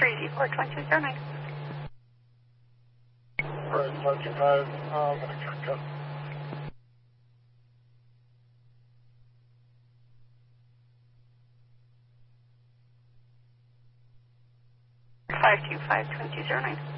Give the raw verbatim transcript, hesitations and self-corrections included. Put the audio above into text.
three Z four two two zero nine. Alright, five two five, I'm going to cut. five two five two two zero nine.